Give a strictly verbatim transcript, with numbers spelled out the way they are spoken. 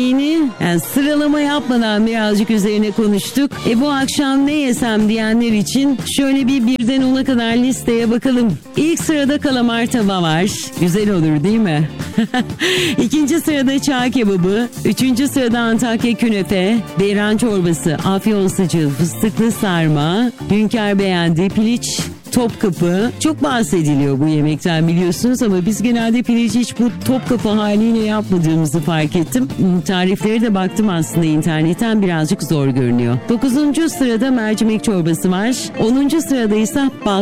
Yeni yani sıralama yapmadan birazcık üzerine konuştuk. E bu akşam ne yesem diyenler için şöyle bir birden ona kadar listeye bakalım. İlk sırada kalamar tava var. Güzel olur değil mi? İkinci sırada çağ kebabı. Üçüncü sırada Antakya künefe. Beyran çorbası, afyonsacı, fıstıklı sarma. Hünkar beğendi, piliç, Topkapı. Çok bahsediliyor bu yemekten biliyorsunuz ama biz genelde pilici hiç bu Topkapı haliyle yapmadığımızı fark ettim. Tariflere de baktım aslında internetten, birazcık zor görünüyor. Dokuzuncu sırada mercimek çorbası var. Onuncu sırada ise bal